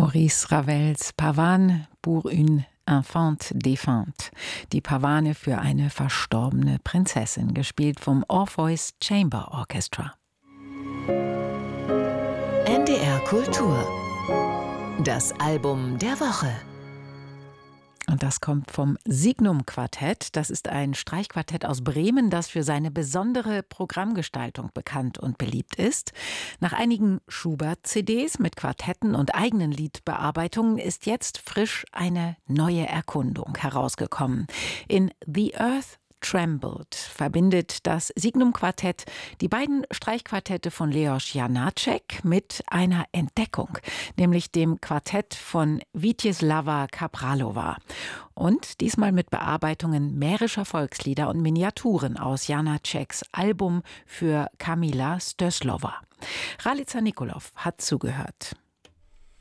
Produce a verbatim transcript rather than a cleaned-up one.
Maurice Ravels Pavane pour une infante défunte. Die Pavane für eine verstorbene Prinzessin, gespielt vom Orpheus Chamber Orchestra. N D R Kultur. Das Album der Woche. Und das kommt vom Signum Quartett. Das ist ein Streichquartett aus Bremen, das für seine besondere Programmgestaltung bekannt und beliebt ist. Nach einigen Schubert-C Ds mit Quartetten und eigenen Liedbearbeitungen ist jetzt frisch eine neue Erkundung herausgekommen. In The Earth Trembled verbindet das Signum-Quartett die beiden Streichquartette von Leos Janáček mit einer Entdeckung, nämlich dem Quartett von Vítězslava Kapralova. Und diesmal mit Bearbeitungen mährischer Volkslieder und Miniaturen aus Janáčeks Album für Kamila Stößlova. Ralica Nikolov hat zugehört.